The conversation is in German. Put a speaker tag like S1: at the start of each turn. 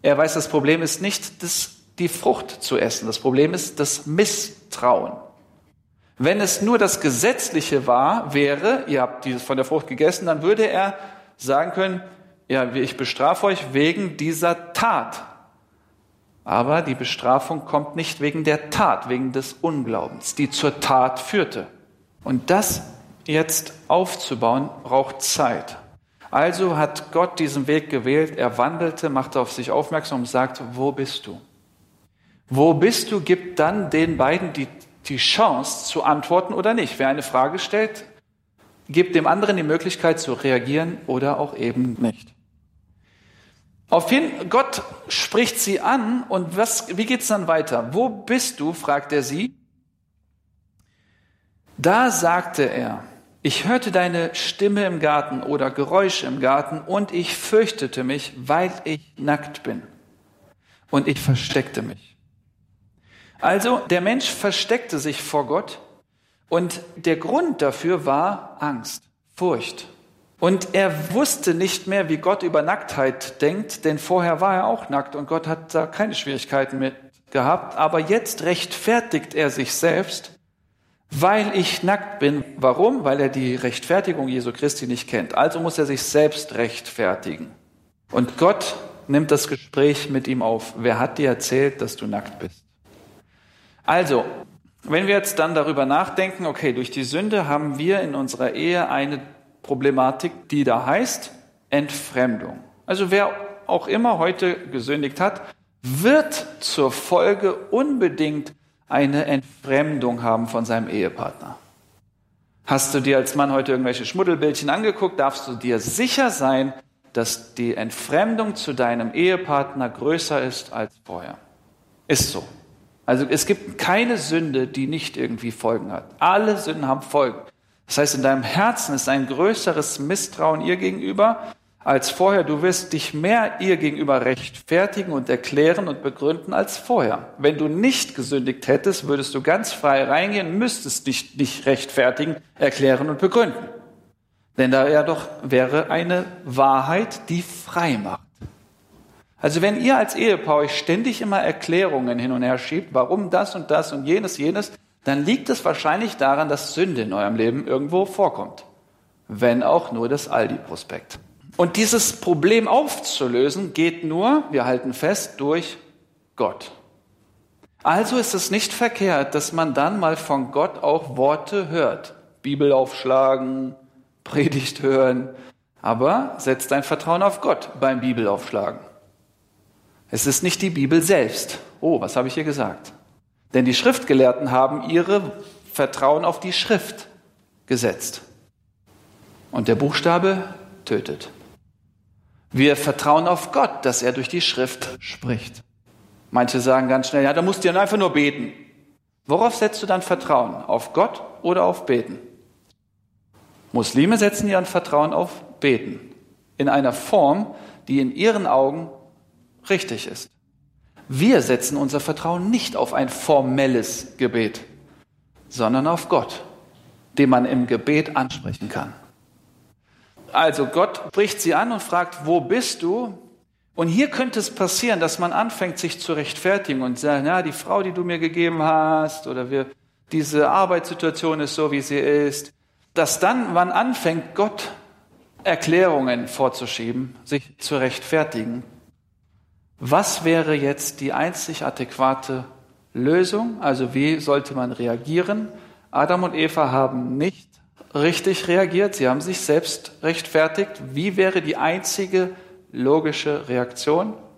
S1: Er weiß, das Problem ist nicht die Frucht zu essen. Das Problem ist das Misstrauen. Wenn es nur das Gesetzliche wäre, ihr habt von der Frucht gegessen, dann würde er sagen können, ja, ich bestrafe euch wegen dieser Tat. Aber die Bestrafung kommt nicht wegen der Tat, wegen des Unglaubens, die zur Tat führte. Und das jetzt aufzubauen, braucht Zeit. Also hat Gott diesen Weg gewählt, er wandelte, machte auf sich aufmerksam und sagte, wo bist du? Wo bist du, gibt dann den beiden die Chance zu antworten oder nicht. Wer eine Frage stellt, gibt dem anderen die Möglichkeit zu reagieren oder auch eben nicht. Gott spricht sie an und wie geht's dann weiter? Wo bist du, fragt er sie. Da sagte er, ich hörte deine Stimme im Garten oder Geräusche im Garten und ich fürchtete mich, weil ich nackt bin. Und ich versteckte mich. Also der Mensch versteckte sich vor Gott und der Grund dafür war Angst, Furcht. Und er wusste nicht mehr, wie Gott über Nacktheit denkt, denn vorher war er auch nackt und Gott hat da keine Schwierigkeiten mit gehabt. Aber jetzt rechtfertigt er sich selbst, weil ich nackt bin. Warum? Weil er die Rechtfertigung Jesu Christi nicht kennt. Also muss er sich selbst rechtfertigen. Und Gott nimmt das Gespräch mit ihm auf. Wer hat dir erzählt, dass du nackt bist? Also, wenn wir jetzt dann darüber nachdenken, okay, durch die Sünde haben wir in unserer Ehe eine Problematik, die da heißt Entfremdung. Also wer auch immer heute gesündigt hat, wird zur Folge unbedingt eine Entfremdung haben von seinem Ehepartner. Hast du dir als Mann heute irgendwelche Schmuddelbildchen angeguckt, darfst du dir sicher sein, dass die Entfremdung zu deinem Ehepartner größer ist als vorher. Ist so. Also es gibt keine Sünde, die nicht irgendwie Folgen hat. Alle Sünden haben Folgen. Das heißt, in deinem Herzen ist ein größeres Misstrauen ihr gegenüber als vorher. Du wirst dich mehr ihr gegenüber rechtfertigen und erklären und begründen als vorher. Wenn du nicht gesündigt hättest, würdest du ganz frei reingehen, müsstest dich nicht rechtfertigen, erklären und begründen. Denn da wäre eine Wahrheit, die frei macht. Also wenn ihr als Ehepaar euch ständig immer Erklärungen hin und her schiebt, warum das und jenes, dann liegt es wahrscheinlich daran, dass Sünde in eurem Leben irgendwo vorkommt. Wenn auch nur das Aldi-Prospekt. Und dieses Problem aufzulösen geht nur, wir halten fest, durch Gott. Also ist es nicht verkehrt, dass man dann mal von Gott auch Worte hört. Bibel aufschlagen, Predigt hören. Aber setzt dein Vertrauen auf Gott beim Bibelaufschlagen. Es ist nicht die Bibel selbst. Oh, was habe ich hier gesagt? Denn die Schriftgelehrten haben ihre Vertrauen auf die Schrift gesetzt. Und der Buchstabe tötet. Wir vertrauen auf Gott, dass er durch die Schrift spricht. Manche sagen ganz schnell, ja, da musst du ja einfach nur beten. Worauf setzt du dann Vertrauen? Auf Gott oder auf Beten? Muslime setzen ihr Vertrauen auf Beten. In einer Form, die in ihren Augen richtig ist. Wir setzen unser Vertrauen nicht auf ein formelles Gebet, sondern auf Gott, den man im Gebet ansprechen kann. Also Gott spricht sie an und fragt, wo bist du? Und hier könnte es passieren, dass man anfängt, sich zu rechtfertigen und sagt, ja, die Frau, die du mir gegeben hast, oder diese Arbeitssituation ist so, wie sie ist, dass dann man anfängt, Gott Erklärungen vorzuschieben, sich zu rechtfertigen. Was wäre jetzt die einzig adäquate Lösung? Also wie sollte man reagieren? Adam und Eva haben nicht richtig reagiert, sie haben sich selbst rechtfertigt. Wie wäre die einzige logische Reaktion?